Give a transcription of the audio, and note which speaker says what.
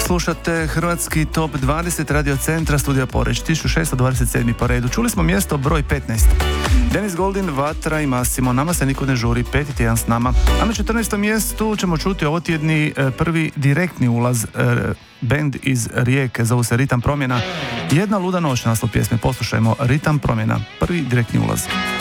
Speaker 1: Slušate Hrvatski top 20 Radio Centra, studija Poreč, 1627. po redu. Čuli smo mjesto broj 15. Dennis Goldin, Vatra i Massimo, nama se niko ne žuri, 5. tjedan s nama. A na 14. mjestu ćemo čuti ovotjedni prvi direktni ulaz, bend iz Rijeke, zovu se Ritam promjena. Jedna luda noć, naslov pjesme, poslušajmo Ritam promjena, prvi direktni ulaz.